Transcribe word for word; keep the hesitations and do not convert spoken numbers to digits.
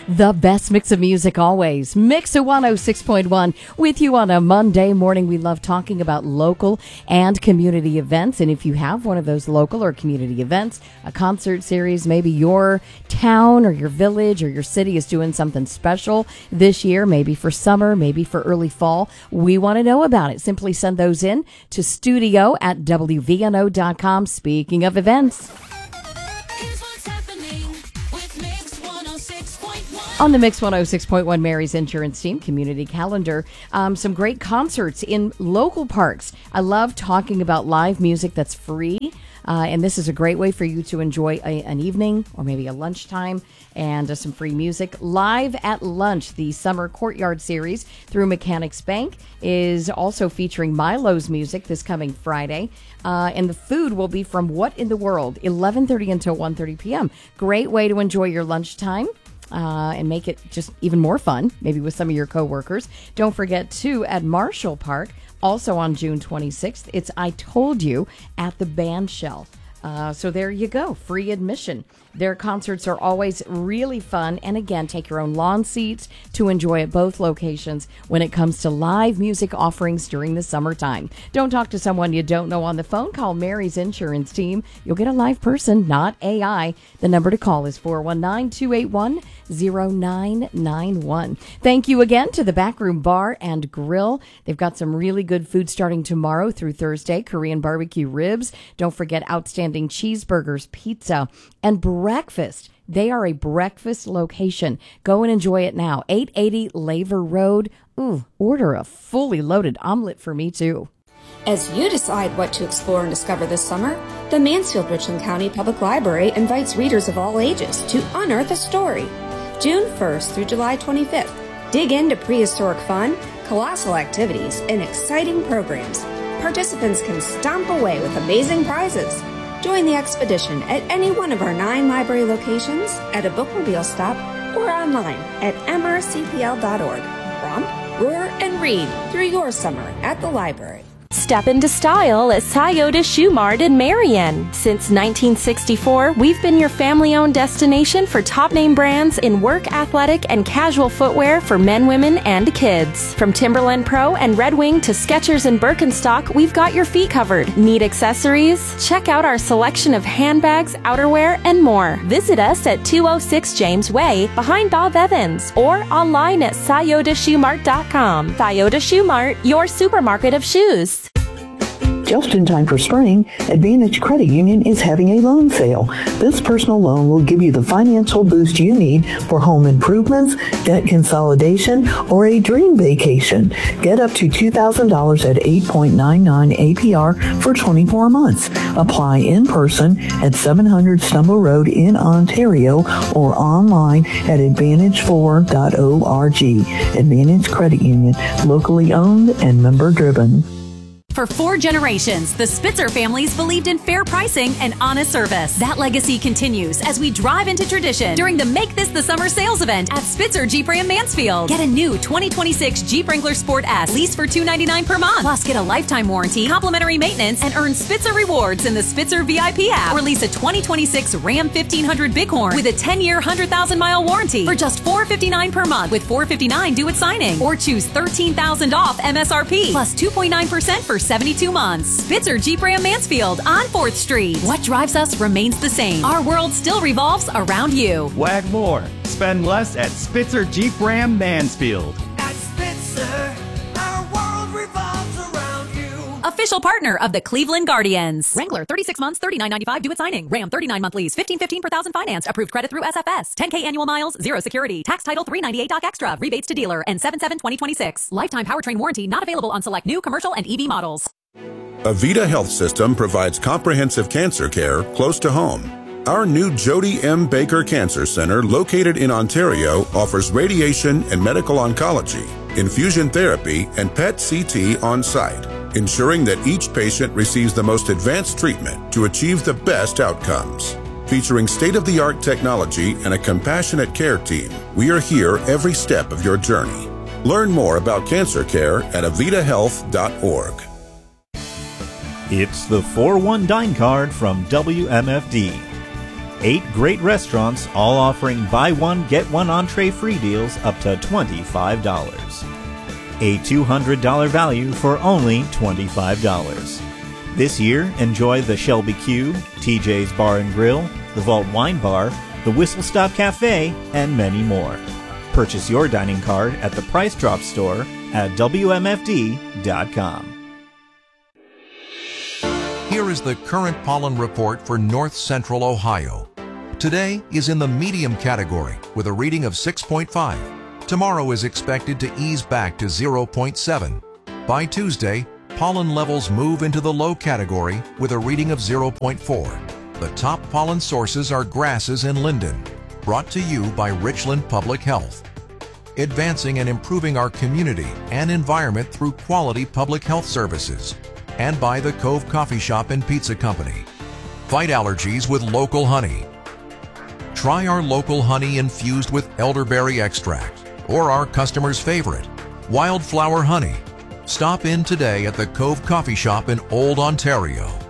The best mix of music always. Mix one oh six point one with you on a Monday morning. We love talking about local and community events. And if you have one of those local or community events, a concert series, maybe your town or your village or your city is doing something special this year, maybe for summer, maybe for early fall, we want to know about it. Simply send those in to studio at W V N O dot com. Speaking of events, on the Mix one oh six point one Mary's Insurance Team Community Calendar, um, some great concerts in local parks. I love talking about live music that's free, uh, and this is a great way for you to enjoy a, an evening or maybe a lunchtime and uh, some free music. Live at Lunch, the Summer Courtyard Series through Mechanics Bank, is also featuring Milo's music this coming Friday. Uh, and the food will be from What in the World, eleven thirty until one thirty p.m. Great way to enjoy your lunchtime. Uh, and make it just even more fun, maybe with some of your coworkers. Don't forget, too, at Marshall Park, also on June twenty-sixth, it's I Told You at the Band Shell. Uh, so there you go, free admission. Their concerts are always really fun. And again, take your own lawn seats to enjoy at both locations when it comes to live music offerings during the summertime. Don't talk to someone you don't know on the phone. Call Mary's Insurance Team. You'll get a live person, not A I. The number to call is four one nine, two eight one, zero nine nine one. Thank you again to the Backroom Bar and Grill. They've got some really good food starting tomorrow through Thursday. Korean barbecue ribs. Don't forget outstanding cheeseburgers, pizza, and breakfast. They are a breakfast location. Go and enjoy it now. eight eighty Laver Road. Ooh, order a fully loaded omelet for me, too. As you decide what to explore and discover this summer, the Mansfield-Richland County Public Library invites readers of all ages to unearth a story. June first through July twenty-fifth, dig into prehistoric fun, colossal activities, and exciting programs. Participants can stomp away with amazing prizes. Join the expedition at any one of our nine library locations, at a bookmobile stop, or online at M R C P L dot org. Romp, roar, and read through your summer at the library. Step into style at Scioto Shoe Mart in Marion. Since nineteen sixty-four, we've been your family-owned destination for top-name brands in work, athletic, and casual footwear for men, women, and kids. From Timberland Pro and Red Wing to Skechers and Birkenstock, we've got your feet covered. Need accessories? Check out our selection of handbags, outerwear, and more. Visit us at two oh six James Way, behind Bob Evans, or online at Scioto Shoe Mart dot com. Scioto Shoe Mart, your supermarket of shoes. Just in time for spring, Advantage Credit Union is having a loan sale. This personal loan will give you the financial boost you need for home improvements, debt consolidation, or a dream vacation. Get up to two thousand dollars at eight point nine nine A P R for twenty-four months. Apply in person at seven hundred Stumble Road in Ontario or online at advantage four dot org. Advantage Credit Union, locally owned and member driven. For four generations, the Spitzer families believed in fair pricing and honest service. That legacy continues as we drive into tradition during the Make This the Summer sales event at Spitzer Jeep Ram Mansfield. Get a new twenty twenty-six Jeep Wrangler Sport S leased for two hundred ninety-nine dollars per month. Plus, get a lifetime warranty, complimentary maintenance, and earn Spitzer rewards in the Spitzer V I P app. Or lease a twenty twenty-six Ram fifteen hundred Bighorn with a ten-year, one hundred thousand mile warranty for just four hundred fifty-nine dollars per month with four hundred fifty-nine dollars due at signing. Or choose thirteen thousand dollars off M S R P plus two point nine percent for seventy-two months. Spitzer Jeep Ram Mansfield on fourth Street. What drives us remains the same. Our world still revolves around you. Wag more. Spend less at Spitzer Jeep Ram Mansfield. At Spitzer, our world revolves around you. Official partner of the Cleveland Guardians. Wrangler, thirty-six months, thirty-nine ninety-five due at signing. Ram, thirty-nine month lease, fifteen fifteen per thousand financed. Approved credit through S F S. ten K annual miles, zero security. Tax title three ninety-eight doc extra. Rebates to dealer and seven seven twenty twenty-six. Lifetime powertrain warranty not available on select new commercial and E V models. Avita Health System provides comprehensive cancer care close to home. Our new Jody M. Baker Cancer Center, located in Ontario, offers radiation and medical oncology, infusion therapy, and P E T C T on site, ensuring that each patient receives the most advanced treatment to achieve the best outcomes. Featuring state-of-the-art technology and a compassionate care team, we are here every step of your journey. Learn more about cancer care at avita health dot org. It's the four one Dine Card from W M F D. Eight great restaurants, all offering buy one, get one entree free deals up to twenty-five dollars. A two hundred dollars value for only twenty-five dollars. This year, enjoy the Shelby Cube, T J's Bar and Grill, the Vault Wine Bar, the Whistle Stop Cafe, and many more. Purchase your dining card at the Price Drop store at W M F D dot com. Here is the current pollen report for North Central Ohio. Today is in the medium category with a reading of six point five. Tomorrow is expected to ease back to zero point seven. By Tuesday, pollen levels move into the low category with a reading of zero point four. The top pollen sources are grasses and linden. Brought to you by Richland Public Health. Advancing and improving our community and environment through quality public health services. And by the Cove Coffee Shop and Pizza Company. Fight allergies with local honey. Try our local honey infused with elderberry extract or our customer's favorite, wildflower honey. Stop in today at the Cove Coffee Shop in Old Ontario.